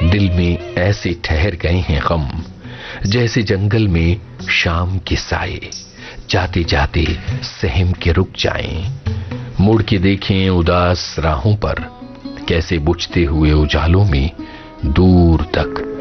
दिल में ऐसे ठहर गए हैं गम, जैसे जंगल में शाम के साए, जाते जाते सहम के रुक जाएं। मुड़ के देखें उदास राहों पर, कैसे बुझते हुए उजालों में दूर तक